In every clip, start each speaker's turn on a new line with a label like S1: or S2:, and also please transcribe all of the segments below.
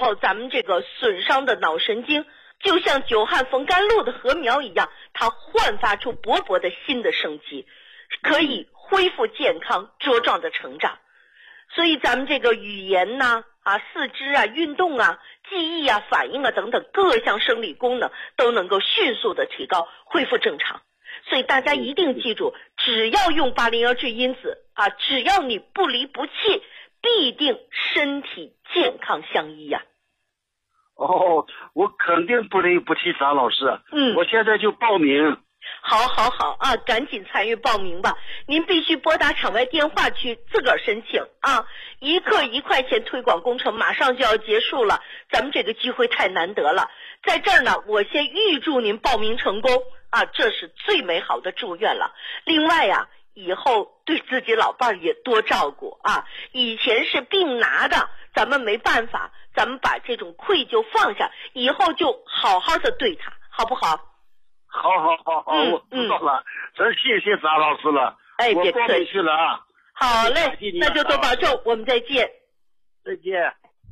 S1: 候咱们这个损伤的脑神经就像久旱逢甘露的禾苗一样，它焕发出勃勃的新的生机，可以恢复健康茁壮的成长。所以咱们这个语言呐四肢啊、运动啊、记忆啊、反应啊等等各项生理功能都能够迅速的提高，恢复正常。所以大家一定记住，只要用801质因子只要你不离不弃，必定身体健康相依呀。
S2: 我肯定不离不弃，张老师。我现在就报名。
S1: 好赶紧参与报名吧。您必须拨打场外电话去自个儿申请一课1块钱推广工程马上就要结束了，咱们这个机会太难得了。在这儿呢，我先预祝您报名成功这是最美好的祝愿了。另外呀，以后对自己老伴儿也多照顾以前是病拿的，咱们没办法，咱们把这种愧疚放下，以后就好好的对他，好不好？
S2: 好，我知道了，真谢谢张老师了。
S1: 别客气，
S2: 我报名去了
S1: 好嘞，那就多保重，我们再见。
S2: 再见。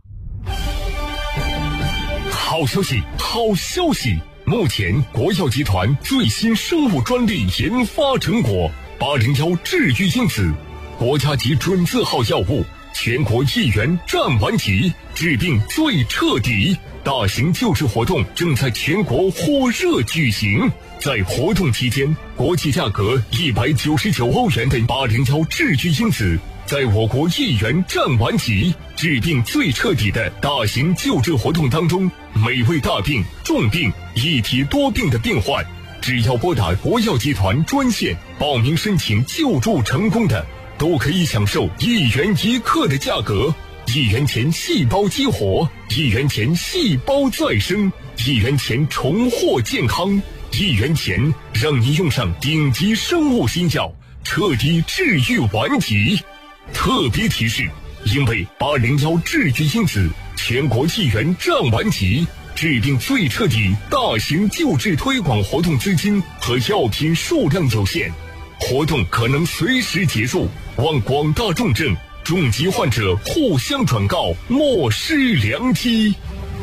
S3: 好消息！目前国药集团最新生物专利研发成果801治愈因子，国家级准字号药物，全国1元占完级，治病最彻底。大型救治活动正在全国火热举行，在活动期间，国际价格199欧元的801治愈因子，在我国1元占完级，治病最彻底的大型救治活动当中，每位大病、重病、一体多病的病患，只要拨打国药集团专线报名申请救助成功的，都可以享受1元1克的价格，1元钱细胞激活，1元钱细胞再生，1元钱重获健康，1元钱让你用上顶级生物新药，彻底治愈顽疾。特别提示，因为801治愈因子全国1元占完级，治病最彻底大型救治推广活动资金和药品数量有限，活动可能随时结束，望广大重症重疾患者互相转告，莫失良机。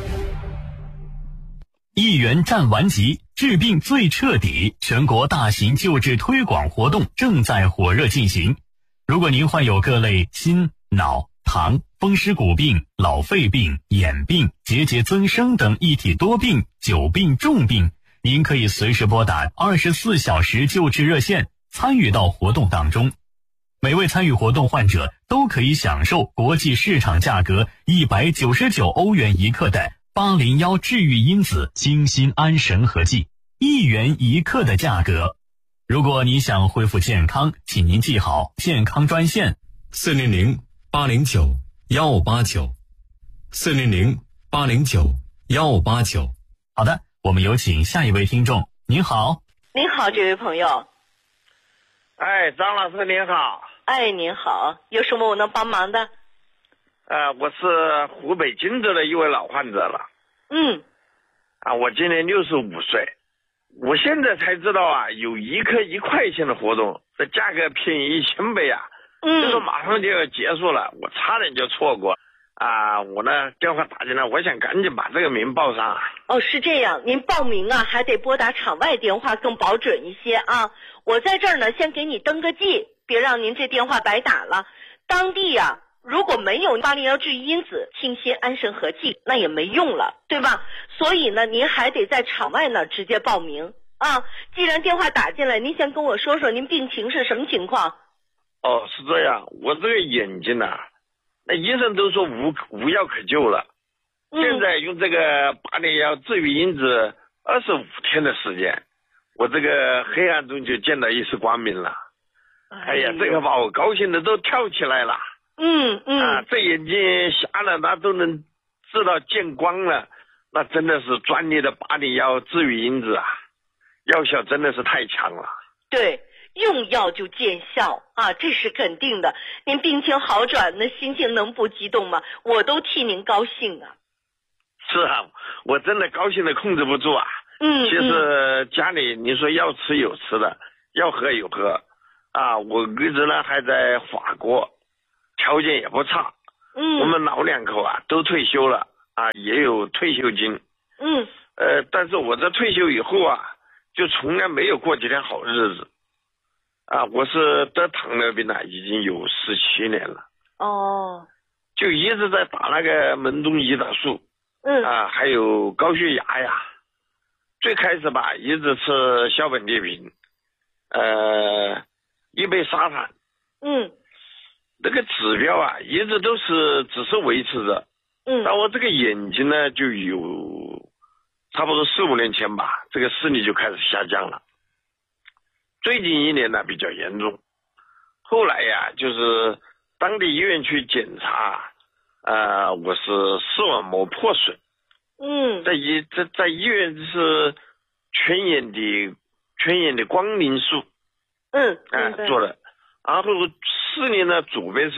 S4: 1元占完级，治病最彻底，全国大型救治推广活动正在火热进行。如果您患有各类心、脑、糖、风湿骨病、老肺病、眼病、结节增生等一体多病、久病重病，您可以随时拨打24小时救治热线，参与到活动当中。每位参与活动患者都可以享受国际市场价格199欧元1克的801治愈因子精心安神合剂，1元1克的价格。如果你想恢复健康，请您记好健康专线400-809-1589，400-809-1589。好的，我们有请下一位听众。您好。
S1: 您好，这位朋友。
S2: 张老师您好。
S1: 您好，有什么我能帮忙的？
S2: 我是湖北荆州的一位老患者了。我今年65岁。我现在才知道有1克1块钱的活动，这价格便宜1000倍这个马上就要结束了，我差点就错过我呢电话打进来，我想赶紧把这个名报上。
S1: 是这样，您报名还得拨打场外电话更保准一些我在这儿呢先给你登个记，别让您这电话白打了。当地如果没有801治愈因子清心安神合剂，那也没用了，对吧？所以呢，您还得在场外呢直接报名既然电话打进来，您先跟我说说您病情是什么情况？
S2: 是这样，我这个眼睛那医生都说无药可救了。现在用这个801治愈因子25天的时间，我这个黑暗中就见到一丝光明了。这个把我高兴的都跳起来了。这眼睛瞎了，那都能知道见光了，那真的是专利的801治愈因子药效真的是太强了。
S1: 对，用药就见效这是肯定的。您病情好转，那心情能不激动吗？我都替您高兴
S2: 是我真的高兴的控制不住其实家里你说要吃有吃的，要喝有喝我儿子呢还在法国，条件也不差。我们老两口都退休了， 也有退休金。但是我这退休以后啊，就从来没有过几天好日子。我是得糖尿病了，已经有17年了。就一直在打那个门冬胰岛素。还有高血压呀。最开始吧，一直吃硝苯地平，一杯砂糖。那个指标啊，一直都是只是维持着。但我这个眼睛呢，就有差不多4、5年前吧，这个视力就开始下降了。最近1年呢比较严重，后来呀，就是当地医院去检查，我是视网膜破损。在医院是全眼的光明术。做的。然后视力呢，左边是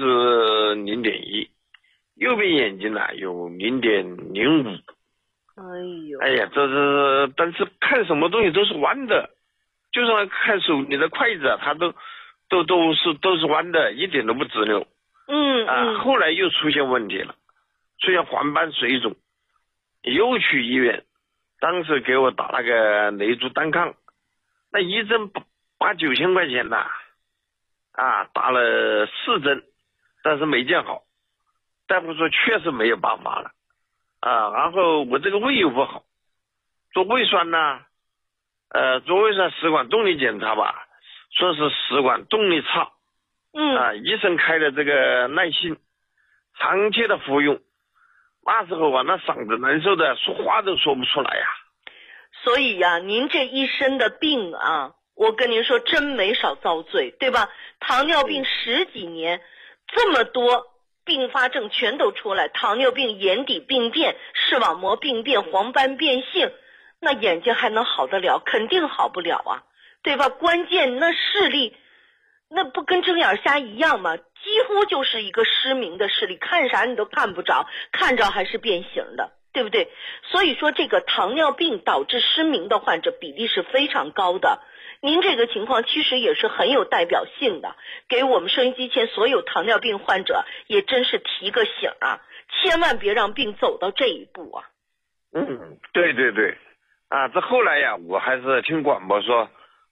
S2: 0.1，右边眼睛呢有0.05。哎呀，这是，但是看什么东西都是弯的，就算看手里的筷子啊，它都是弯的，一点都不直溜。后来又出现问题了，出现黄斑水肿，又去医院，当时给我打那个雷珠单抗，那一针8、9千块钱呐。打了4针，但是没见好。大夫说确实没有办法了。然后我这个胃又不好，做胃酸呢，做胃酸食管动力检查吧，说是食管动力差。医生开的这个耐性，长期的服用，那时候啊，那嗓子难受的，说话都说不出来呀。
S1: 所以呀，您这一身的病啊，我跟您说真没少遭罪，对吧？糖尿病10几年，这么多并发症全都出来，糖尿病眼底病变、视网膜病变、黄斑变性，那眼睛还能好得了？肯定好不了啊，对吧？关键那视力，那不跟睁眼瞎一样吗？几乎就是一个失明的视力，看啥你都看不着，看着还是变形的，对不对？所以说这个糖尿病导致失明的患者比例是非常高的。您这个情况其实也是很有代表性的，给我们收音机前所有糖尿病患者也真是提个醒啊，千万别让病走到这一步啊。
S2: 对，这后来呀，我还是听广播说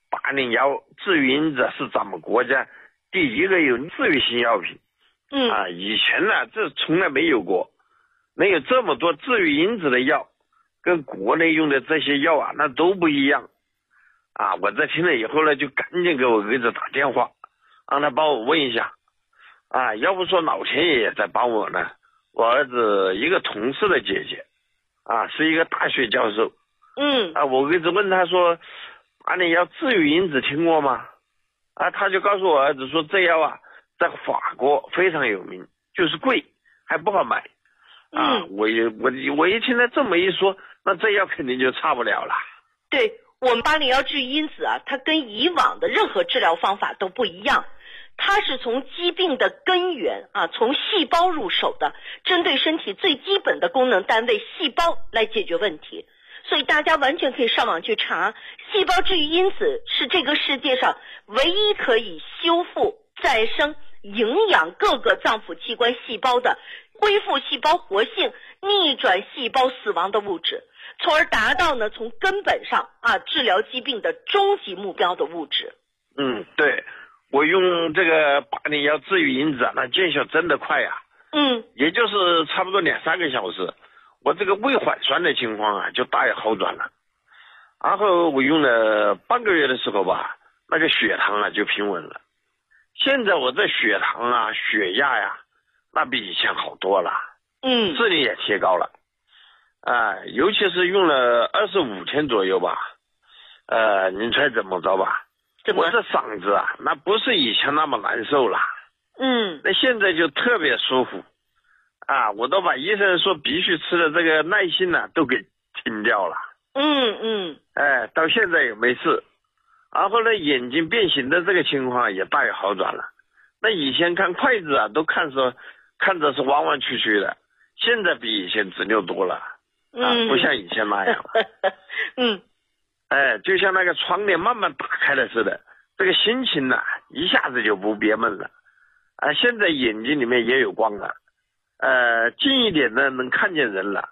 S2: 801治愈因子是咱们国家第一个有治愈性药品。以前呢，这从来没有过，能有这么多治愈因子的药，跟国内用的这些药啊，那都不一样。我这听了以后呢，就赶紧给我儿子打电话，让他帮我问一下。要不说老天爷也在帮我呢。我儿子一个同事的姐姐，是一个大学教授。我儿子问他说，801治愈因子听过吗？他就告诉我儿子说，这药啊，在法国非常有名，就是贵，还不好买。我一听他这么一说，那这药肯定就差不了了。
S1: 对。我们801治愈因子啊，它跟以往的任何治疗方法都不一样，它是从疾病的根源从细胞入手的，针对身体最基本的功能单位细胞来解决问题。所以大家完全可以上网去查，细胞治愈因子是这个世界上唯一可以修复、再生、营养各个脏腑器官细胞的，恢复细胞活性、逆转细胞死亡的物质，从而达到呢从根本上治疗疾病的终极目标的物质。
S2: 对，我用这个801治愈因子那见效真的快呀。也就是差不多2、3个小时，我这个胃缓酸的情况就大有好转了。然后我用了半个月的时候吧，那个血糖就平稳了。现在我这血糖血压呀，那比以前好多了。视力也提高了。尤其是用了25天左右吧，您猜怎么着吧？我这嗓子那不是以前那么难受了。那现在就特别舒服。我都把医生说必须吃的这个耐性都给停掉了。到现在也没事。然后呢，眼睛变形的这个情况也大有好转了。那以前看筷子都看着是弯弯曲曲的，现在比以前直溜多了。不像以前那样了。就像那个窗帘慢慢打开了似的，这个心情一下子就不憋闷了。现在眼睛里面也有光了，近一点呢能看见人了。